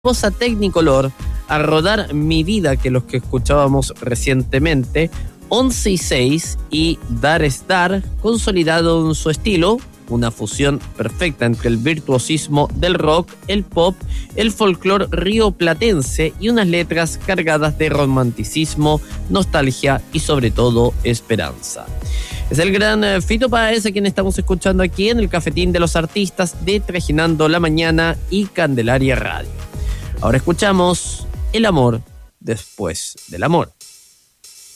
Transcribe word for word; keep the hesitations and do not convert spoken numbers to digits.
voz a Technicolor a rodar Mi Vida, que los que escuchábamos recientemente, once y seis y Dar es Dar, consolidado en su estilo, una fusión perfecta entre el virtuosismo del rock, el pop, el folclore rioplatense y unas letras cargadas de romanticismo, nostalgia y sobre todo esperanza. Es el gran Fito Páez a quien estamos escuchando aquí en el Cafetín de los Artistas de Trajinando la Mañana y Candelaria Radio. Ahora escuchamos El amor después del amor.